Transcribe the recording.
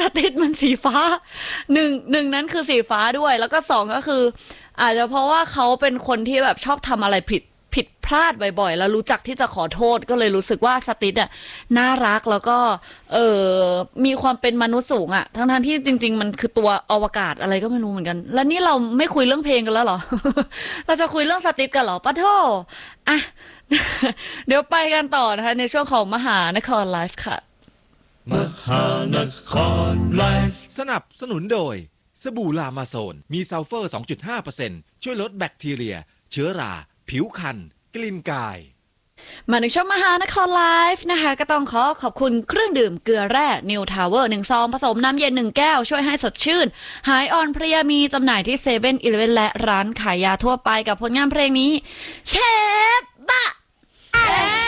ติดมันสีฟ้าหนึ่งนั้นคือสีฟ้าด้วยแล้วก็สองก็คืออาจจะเพราะว่าเขาเป็นคนที่แบบชอบทำอะไรผิดพลาดบ่อยๆแล้วรู้จักที่จะขอโทษก็เลยรู้สึกว่าสติดอ่ะน่ารักแล้วก็มีความเป็นมนุษย์สูงอ่ะทั้งที่จริงๆมันคือตัวอวกาศอะไรก็ไม่รู้เหมือนกันแล้วนี่เราไม่คุยเรื่องเพลงกันแล้วเหรอ เราจะคุยเรื่องสติดกันเหรอปะโทอ่ะ เดี๋ยวไปกันต่อนะคะในช่วงของมหานครไลฟ์ค่ะมหานครไลฟ์สนับสนุนโดยสบู่ลามาโซนมีซัลเฟอร์ 2.5% ช่วยลดแบคทีเรียเชื้อราผิวคันกลิ่นกายมาถึงช่วงมหานครไลฟ์นะคะก็ต้องขอบคุณเครื่องดื่มเกลือแร่นิวทาวเวอร์1 ซองผสมน้ำเย็น1 แก้วช่วยให้สดชื่นหายอ่อนเพลียมีจำหน่ายที่7-Eleven และร้านขายยาทั่วไปกับผลงานเพลงนี้เชฟบะ